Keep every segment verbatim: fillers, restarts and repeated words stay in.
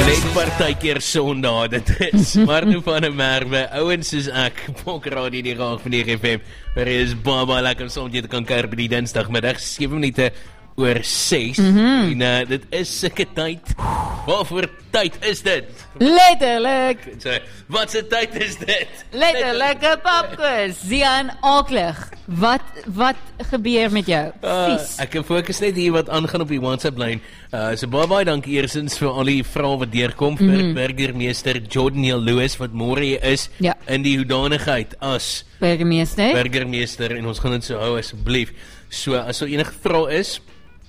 Net partykeer Sondag, dit is Marno van der Merwe, ouens soos ek, Pokradio die Raag van die F M, waar jy is baie baie lekker om soms jy te kan kuier by die dinsdagmiddag, sewe minute oor ses, mm-hmm. en uh, dit is sikke tyd. Waarvoor tyd is dit? Letterlik! So, wat se tyd is dit? Letterlik 'n popquiz. Zian Aaklig, wat, wat gebeur met jou? Uh, Vies. ek kan fokus net hier wat aangaan op die WhatsApp-lyn. Uh, so baie baie dankie eersins vir al die vrae wat deurkom, vir mm-hmm. burgemeester Jordan Neil Lewis, wat môre hier is, ja. in die hoedanigheid as burgemeester. burgemeester, en ons gaan dit so hou asseblief. So, as er enige vrae is,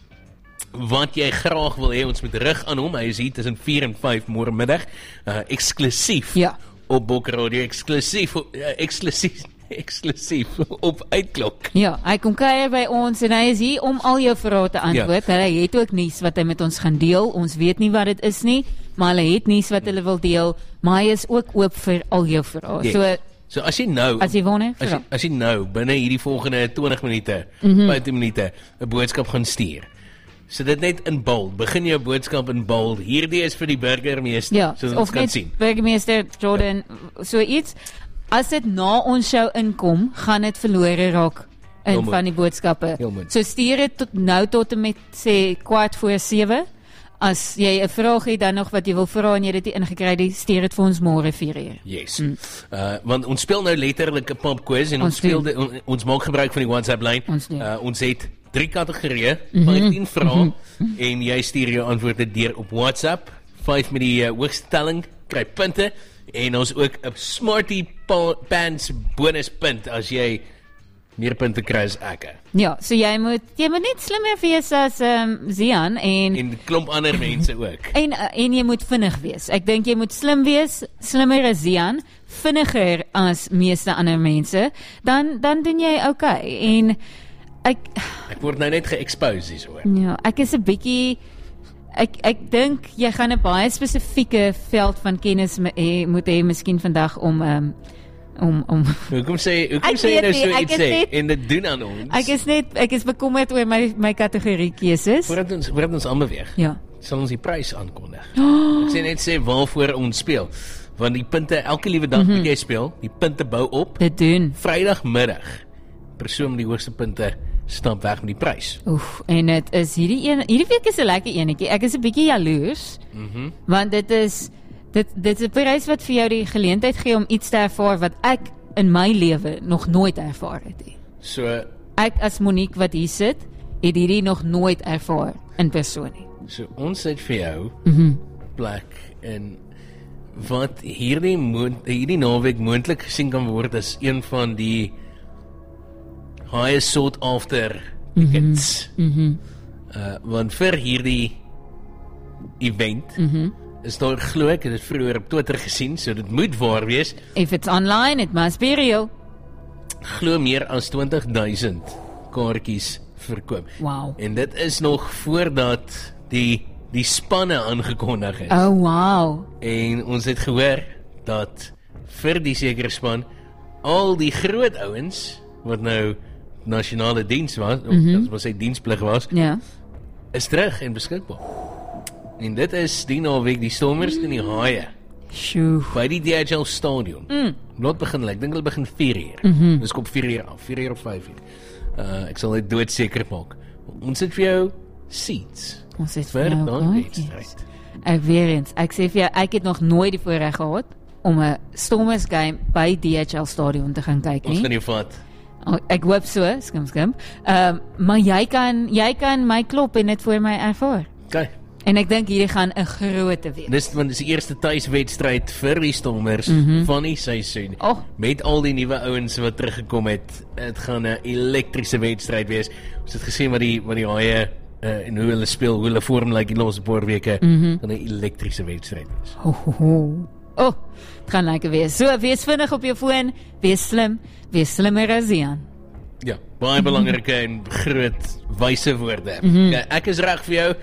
wat jy graag wil hê, ons moet rig aan hom, hy is hier tussen vier en vyf môre middag, uh, eksklusief ja. op Pokradio, eksklusief, uh, eksklusief, eksklusief op Uitklok. Ja, hy kom kuier by ons en hy is hier om al jou vrae te antwoord. Ja. Hy het ook nuus wat hy met ons gaan deel. Ons weet nie wat dit is nie, maar hy het nuus wat hulle wil deel, maar hy is ook oop vir al jou vrae. Yes. So, so as jy nou, as jy, wone, as, jy, as jy nou binne hierdie volgende twintig minute, mm-hmm. vyftien minute, 'n boodskap gaan stuur, so dit net in bold, begin jou boodskap in bold, hierdie is vir die burgemeester, ja, so ons kan sien. Burgemeester Jordan, ja. so iets, as dit na ons show inkom, gaan dit verlore raak in van die boodskappe. So stuur dit tot, nou tot en met sê kwart voor sewe. As jy 'n vraag het dan nog wat jy wil vra en jy dit nie ingekry het, stuur dit vir ons môre vier uur. Yes. Mm. Uh, want ons speel nou letterlik 'n pop quiz en ons, ons speel de, on, ons maak gebruik van die WhatsApp lyn. Ons, uh, ons het drie kategorieë, mm-hmm. vyftien vrae, mm-hmm. en jy stuur jou antwoorde deur op WhatsApp. vyf met die uh, hoogste telling kry punte, en ons ook 'n Smarty Pants bonuspunt as jy meer punte kry as ek. Ja, so jy moet jy moet net slimmer wees as um, Zian en en klomp ander mense ook. En en jy moet vinnig wees. Ek dink jy moet slim wees, slimmer as Zian, vinniger as meeste ander mense, dan dan doen jy okay. En ek ek word nou net ge-expose hier so. Ja, ek is 'n bietjie ek ek dink jy gaan 'n baie spesifieke veld van kennis hê, moet hê miskien vandag om um, om om Hoekom sê hoekom sê jy nou so iets sê en dit doen aan ons? Ek is net ek is bekommerd oor my my kategorie keuses. Voordat ons voordat ons aanbeweeg. Ja. Sal ons die prys aankondig. Oh. Ek sê net sê waarvoor ons speel. Want die punte elke liewe dag mm-hmm. wat jy speel, die punte bou op. Dit doen. Vrydagmiddag. Persoon met die hoogste punte stap weg met die prys. Oef, en dit is hierdie een hierdie week is 'n lekker enetjie. Ek is 'n bietjie jaloers. Mhm. Mm want dit is Dit, dit is 'n prys wat vir jou die geleentheid gee om iets te ervaar wat ek in my lewe nog nooit ervaar het nie. So ek as Monique wat hier sit, het hierdie nog nooit ervaar in persoon nie. So ons het vir jou mm-hmm. plek in wat hierdie moond, hierdie naweek moontlik gesien kan word as een van die highest sought after tickets. Mm-hmm. Mm-hmm. Uh, want vir hierdie event mm-hmm. is daar glo ek, het het vroeër op Twitter gesien, so dit moet waar wees. If it's online, it must be real. Glo meer as twintig duisend kaartjies verkoop. Wow. En dit is nog voordat die die spanne aangekondig is. Oh wow. En ons het gehoor dat vir die sekere span al die groot ouens wat nou nasionale diens was, mm-hmm. of wat sy diensplig was, ja. is terug en beskikbaar. En dit is die naweek die Stormers en die Haie. Sjoe. By die D H L stadion. Mm. Laat begin, ek dink hulle begin vier uur. Mm-hmm. Dis kom vier uur af, vier uur of vyf uur. Uh, ek sal dit doodseker maak. Ons het vir jou seats. Ons het vir daai wedstryd. Ek weer eens, ek sê vir jou, ek het nog nooit die voorreg gehad om 'n Stormers game by D H L stadion te gaan kyk nie. Ons gaan jou vat. Oh, ek hoop so, skim skim. Ehm, um, maar jy kan jy kan my klop en dit vir my ervaar. Okay. En ek dink hierdie gaan 'n groote wees. Dis want dis die eerste tuiswedstryd vir die Stormers mm-hmm. van die seisoen. Oh. Met al die nuwe ouens wat teruggekom het. Dit gaan 'n elektriese wedstryd wees. Ons het gesien wat die wat die Haie uh, en hoe hulle speel, hoe hulle vorm like die laaste paar weke. Mm-hmm. 'n elektriese wedstryd wees. Ho ho ho. Oh, dit gaan lekker wees. So, wees vinnig op jou foon, wees slim, wees slimmer as Zian. Ja, baie belangrike en groot wyse woorde. Mm-hmm. Ja, ek is reg vir jou.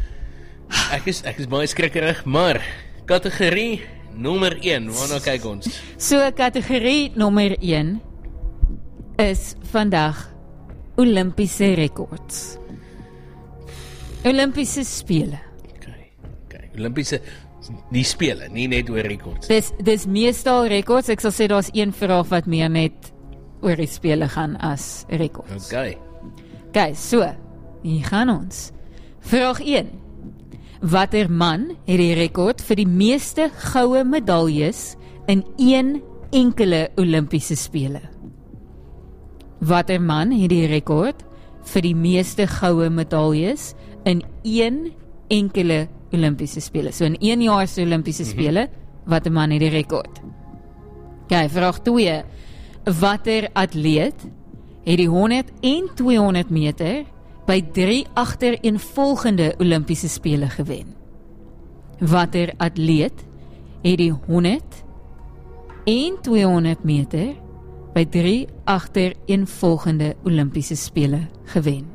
Ek is ek is baie skrikkerig, maar kategorie nommer een, waarna kyk ons? So kategorie nommer een is vandag Olimpiese rekords. Olimpiese spele. Okay. Okay. Olimpiese Die spele, nie net oor rekords. Dis dis meestal rekords. Ek sal sê daar's een vraag wat meer net oor die spele gaan as rekords. Okay. Okay, so, hier gaan ons. Vraag een. Watter man het die rekord vir die meeste goue medaljes in een enkele Olimpiese spele? Watter man het die rekord vir die meeste goue medaljes in een enkele Olimpiese spele? So in een jaar se Olimpiese spele, watter man het die rekord? Okay, vraag twee. Watter atleet het die honderd en tweehonderd meter by drie agtereenvolgende Olimpiese spele gewen? Watter atleet het die honderd en tweehonderd meter by drie agtereenvolgende Olimpiese spele gewen?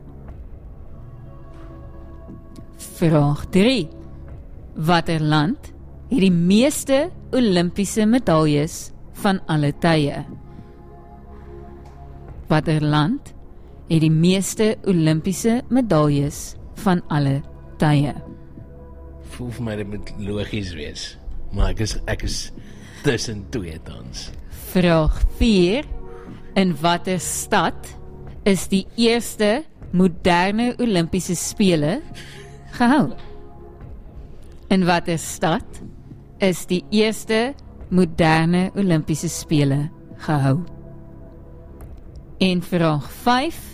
Vraag drie. Watter land het die meeste Olimpiese medaljes van alle tye? Watter land het die meeste Olimpiese medaljes van alle tye? Voel vir my dit moet logies wees, maar ek is, ek is tussen twee tans. Vraag vier. In watter stad is die eerste moderne Olimpiese spele gehou? In watter stad is die eerste moderne Olimpiese spele gehou? En vraag vyf.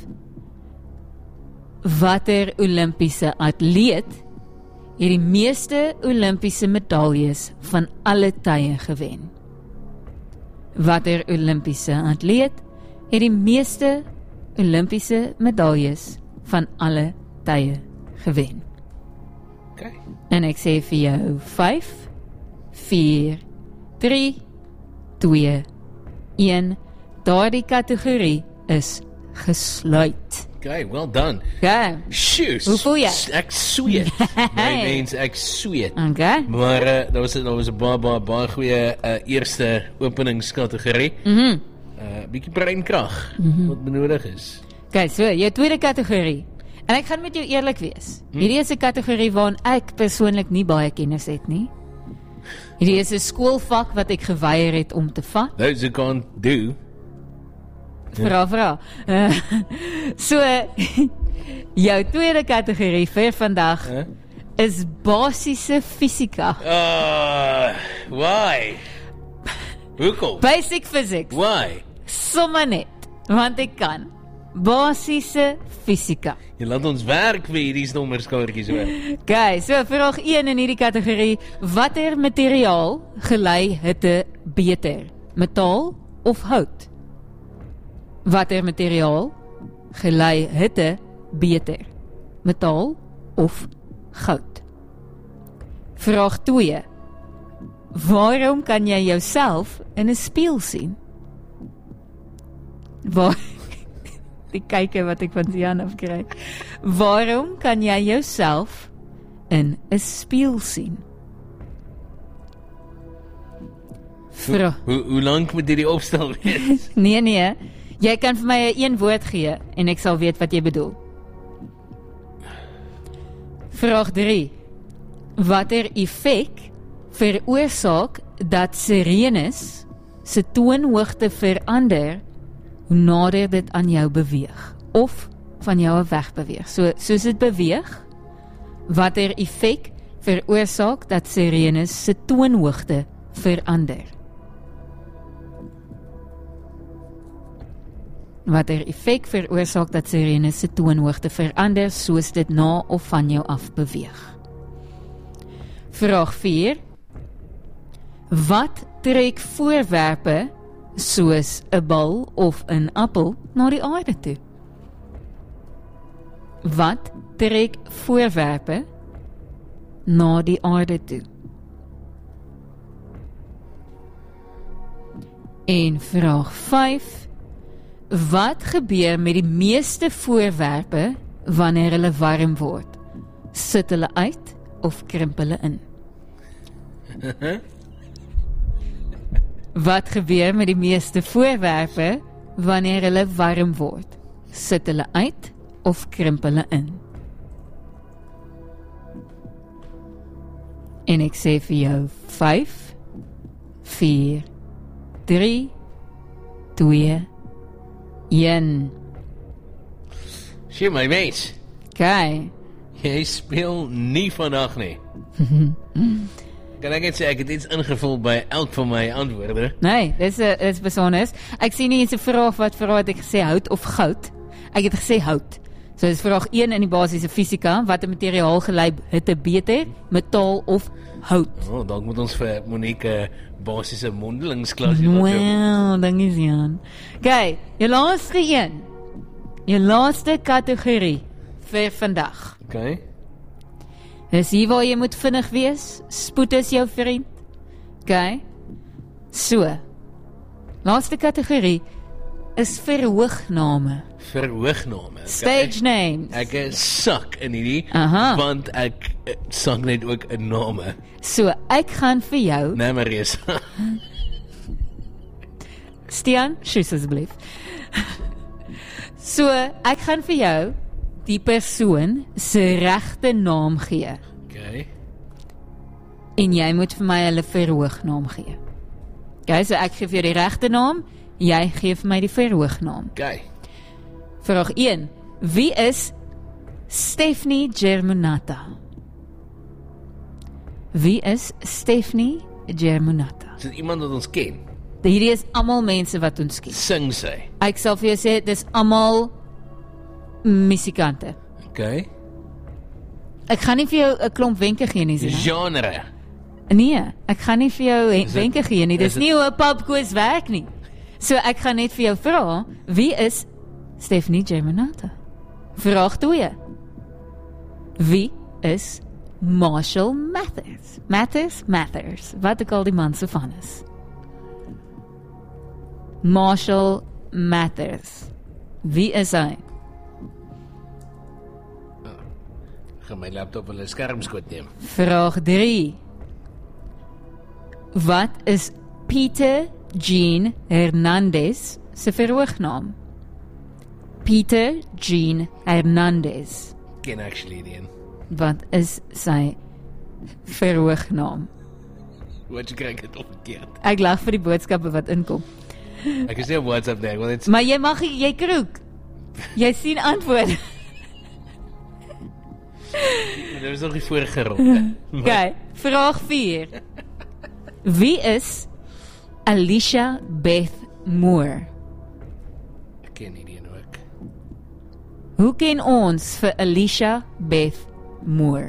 Watter Olimpiese atleet het die meeste Olimpiese medaljes van alle tye gewen? Watter Olimpiese atleet het die meeste Olimpiese medaljes van alle tye gewen? Okay. En ek sê vir jou vyf, vier, drie, twee, een. Daardie kategorie is gesluit. Okay, well done. Okay. Shoes. Hoe voel jy? Ek sweet. My mens, ek sweet. Okay. Maar uh, dat was, dat was een baie, baie, baie goeie uh, eerste openingskategorie. Mhm. Uh, bietjie breinkrag, Mhm. wat benodig is. Okay, so, jou tweede kategorie. En ek gaan met jou eerlik wees. Hm? Hierdie is 'n kategorie waarin ek persoonlik nie baie kennis het nie. Hierdie is 'n skoolvak wat ek geweier het om te vat. Those who can't do. Vra, vra. Uh, so, jou tweede kategorie vir vandag Huh? is basiese fisika. Uh, why? Hoekom? Basic physics. Why? Sommige net, want ek kan. Basiese fisika. Jy laat ons werk vir hierdie nommerskaartjies hoor. Okay, so vraag een in hierdie kategorie. Watter materiaal gelei hitte beter? Metaal of hout? Watter materiaal gelei hitte beter? Metaal of goud? Vraag twee. Waarom kan jy jouself in 'n spieël sien? Waar die kyker wat ek van Jan af kry. Waarom kan jy jouself in 'n spieël sien? Vra. Hoe, hoe, hoe lank moet hierdie opstel wees? Nee, nee. Jy kan vir my 'n een woord gee en ek sal weet wat jy bedoel. Vraag drie. Watter effek veroorsaak dat sirenes se toonhoogte verander hoe nader dit aan jou beweeg of van jou weg beweeg? So soos dit beweeg, watter effek veroorsaak dat sirenes se toonhoogte verander? Watter effek veroorsaak dat sirenes se toonhoogte verander soos dit na of van jou af beweeg? Vraag vier. Wat trek voorwerpe soos 'n bal of 'n appel na die aarde toe? Wat trek voorwerpe na die aarde toe? En vraag vyf. Wat gebeur met die meeste voorwerpe wanneer hulle warm word? Sit hulle uit of krimp hulle in? Wat gebeur met die meeste voorwerpe wanneer hulle warm word? Sit hulle uit of krimp hulle in? En ek sê vir jou vyf, vier, drie, twee, een. Sjoe, my mens. Okay. Jy speel nie vandag nie. Kan ek net sê, ek het iets ingevul by elk van my antwoorde? Nee, dis is besonders. Ek sien nie eens 'n vraag wat vir wat ek gesê hout of goud. Ek het gesê hout. So dis vraag een in die basiese fisika, wat 'n materiaal gelei hitte beter, metaal of hout? Oh, dalk moet ons vir Monique basiese mondelingsklas doen. Wel, dankie Jan. Okay, jou laaste een. Jou laaste kategorie vir vandag. Okay. Dis hier waar jy moet vinnig wees. Spoed is jou vriend. Okay. So. Laaste kategorie is verhoogname. Verhoogname. Stage names. Ek is sak in hierdie, Aha. want ek sak net ook 'n name. So, ek gaan vir jou... Nee, Marius. Stian, sjoes asseblief. So, ek gaan vir jou die persoon se regte naam gee. Okay. En jy moet vir my hulle verhoognaam gee. Okay, so ek gee vir jou die regte naam, jy gee vir my die verhoognaam. Okay. Vraag een. Wie is Stephanie Germanata? Wie is Stephanie Germanata? Is dit iemand wat ons ken? Hierdie is almal mense wat ons ken. Sing sy? Ek sal vir jou sê, dis almal musikante. Okay. Ek gaan nie vir jou 'n klomp wenke gee nie, sien. Genre? Nee, ek gaan nie vir jou Is wenke het, gee nie. Dis het, nie hoe 'n pubquiz werk nie. So ek gaan net vir jou vra, wie is Stephanie Germanata? Vraag twee. Wie is Marshall Mathers? Mathers? Mathers. Wat ek al die man se van is. Marshall Mathers. Wie is hy? Ek gaan my laptop op 'n skermskoot neem. Vraag drie. Wat is Peter Gene Hernandez se verhoognaam? Peter Gene Hernandez. Ken actually die een. Wat is sy verhoognaam? Wat jy kry dit op verkeerd. Ek lag vir die boodskappe wat inkom. Ek is nie op WhatsApp nie, want dit Maar jy mag jy kroek. Jy sien antwoord. Dit is nog die vorige ronde. Okay, vraag vier. Wie is Alicia Beth Moore? Ek ken nie die een ook. Hoe ken ons vir Alicia Beth Moore?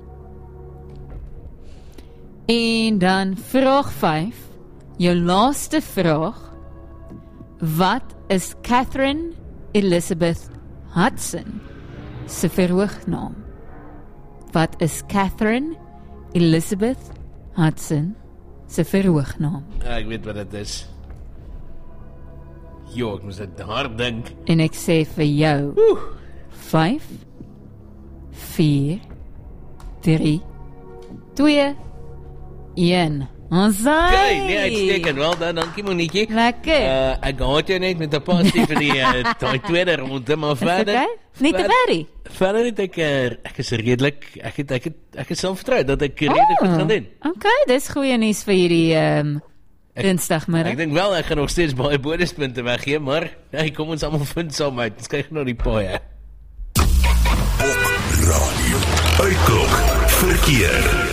En dan vraag vyf, jou laaste vraag. Wat is Catherine Elizabeth Hudson se verhoognaam? Wat is Catherine Elizabeth Hudson se verhoognaam? Ja, ek weet wat dit is. Jo, ek moes dit hard dink. En ek sê vir jou, vyf, vier, drie, twee, een. Ons sê. Okay, nee, uitstekend. Wel dan, dankie Monique. Lekker. Uh, ek haat jou net met 'n passie vir die uh, die tweede ronde, maar verder. Okay? Nie te worry. Verder het ek uh, ek is redelik ek het ek het ek is selfvertrou dat ek redelik goed gaan doen. Okay, dis goeie nuus vir hierdie ehm um, Dinsdagmiddag. Ek dink wel ek gaan nog steeds baie bonuspunte weggee, maar hey, kom ons almal vind saam uit. Ons kyk nou die paaie. Op radio. Uitklok verkeer.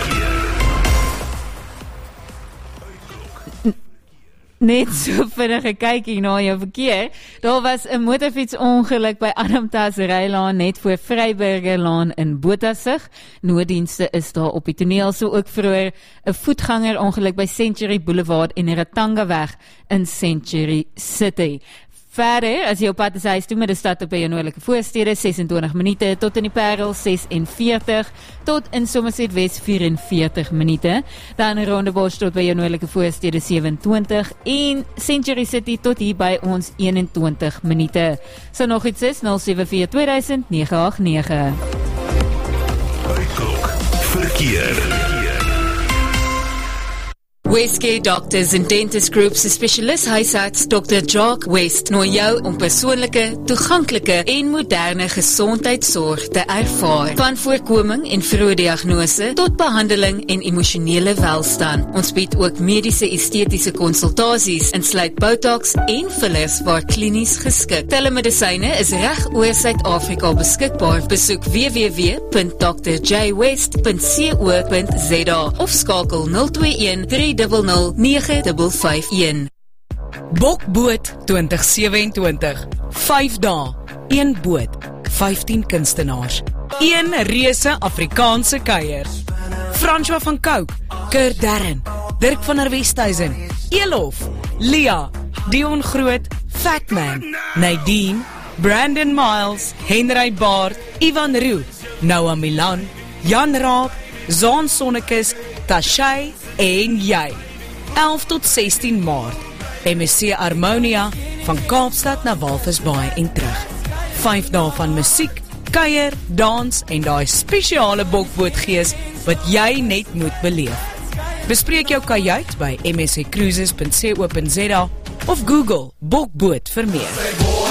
Net so vinnige kykie na jou verkeer. Daar was 'n motorfietsongeluk by Adamtas Rylaan net voor Vryburgerlaan in Bothaville. Nooddienste is daar op die toneel, so ook vroeër 'n voetganger ongeluk by Century Boulevard en Ratangaweg in Century City. Verder, as jy op pad is huis toe met die stad op by jou noordelike voorstede, ses en twintig minute, tot in die Parel ses en veertig, tot in Somerset West vyf en veertig minute, dan in Rondebosch tot by jou noordelike voorstede sewe en twintig, en Century City tot hier by ons een en twintig minute. So nog iets is, nul sewe vier twee duisend nege agt nege. Uitklok verkeer. Westcare Doctors and Dentist Group se spesialis huisarts dokter Jacques West nooi jou om persoonlike, toeganklike en moderne gesondheidsorg te ervaar. Van voorkoming en vroeë diagnose tot behandeling en emosionele welstand. Ons bied ook mediese estetiese konsultasies, insluit Botox en fillers waar klinies geskik. Telemedisyne is reg oor Suid-Afrika beskikbaar. Besoek w w w punt d r j west punt co punt z a of skakel nul twee een drie nul nul nege vyf vyf een. Bokboot twintig sewe-en-twintig. vyf dae, een boot, vyftien kunstenaars, een reuse Afrikaanse kuier. François van Cooke, Kurt Darren, Dirk van der Westhuizen, Elof, Lia, Dion Groot, Fatman, Nadine, Brandon Miles, Henry Baard, Ivan Roux, Noah Milan, Jan Raab, Zaan Sonnekes, Tashay en jy. elf tot sestien Maart. M S C Harmonia van Kaapstad na Walvisbaai en terug. vyf dae van musiek, kuier, dans en daai spesiale bokbootgees wat jy net moet beleef. Bespreek jou kajuit by m s c cruises punt co punt z a of Google bokboot vir meer.